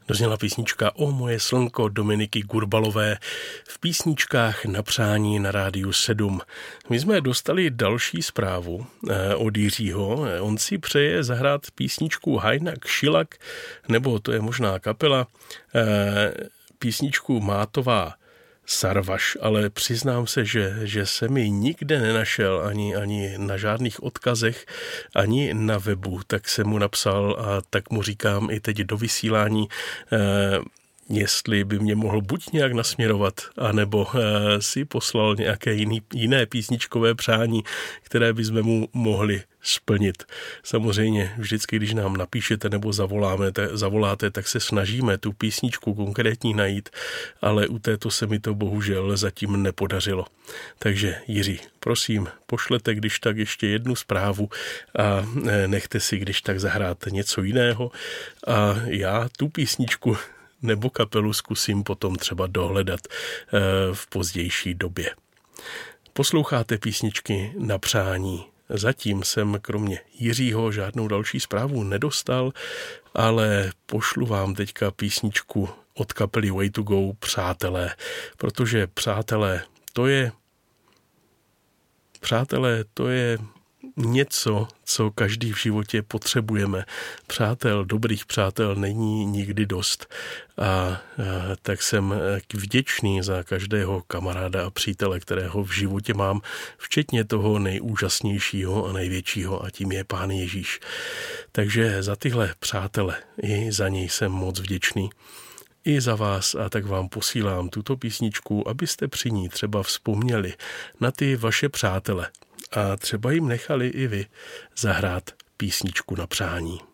Dozněla písnička O moje slnko Dominiky Gurbalové v písničkách na přání na Rádiu 7. My jsme dostali další zprávu od Jiřího. On si přeje zahrát písničku Hajnak Šilak, nebo to je možná kapela, písničku Mátová Sarvaš, ale přiznám se, že se mi nikde nenašel ani na žádných odkazech, ani na webu, tak jsem mu napsal a tak mu říkám i teď do vysílání, jestli by mě mohl buď nějak nasměrovat, anebo si poslal nějaké jiné písničkové přání, které bychom mu mohli splnit. Samozřejmě vždycky, když nám napíšete nebo zavoláte, tak se snažíme tu písničku konkrétní najít, ale u této se mi to bohužel zatím nepodařilo. Takže Jiří, prosím, pošlete když tak ještě jednu zprávu a nechte si když tak zahrát něco jiného a já tu písničku nebo kapelu zkusím potom třeba dohledat v pozdější době. Posloucháte písničky na přání. Zatím jsem kromě Jiřího žádnou další zprávu nedostal, ale pošlu vám teďka písničku od kapely Way to Go Přátelé, protože přátelé, to je něco, co každý v životě potřebujeme. Dobrých přátel není nikdy dost. A tak jsem vděčný za každého kamaráda a přítele, kterého v životě mám, včetně toho nejúžasnějšího a největšího, a tím je Pán Ježíš. Takže za tyhle přátele i za něj jsem moc vděčný. I za vás, a tak vám posílám tuto písničku, abyste při ní třeba vzpomněli na ty vaše přátele a třeba jim nechali i vy zahrát písničku na přání.